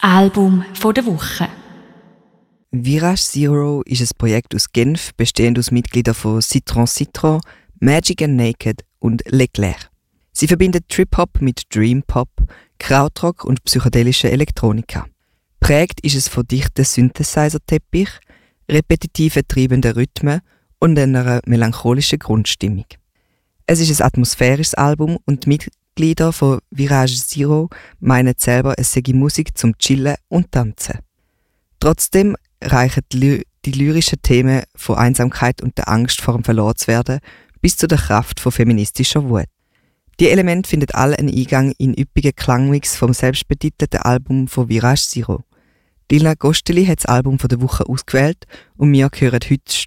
Album der Woche. Virage Zero ist ein Projekt aus Genf, bestehend aus Mitgliedern von Citron Citron, Magic and Naked und Leclerc. Sie verbindet Trip-Hop mit Dream-Pop, Krautrock und psychedelische Elektronika. Prägt ist es von dichten Synthesizer-Teppich, repetitiven treibenden Rhythmen und einer melancholischen Grundstimmung. Es ist ein atmosphärisches Album und die Mitglieder von Virage Zero meinen selber, es sei Musik zum Chillen und Tanzen. Trotzdem reichen die lyrischen Themen von Einsamkeit und der Angst vor dem Verlorenwerden bis zu der Kraft von feministischer Wut. Die Elemente finden alle einen Eingang in üppigen Klangmix vom selbstbetitelten Album von Virage Zero. Lila Gosteli hat das Album der Woche ausgewählt und wir hören heute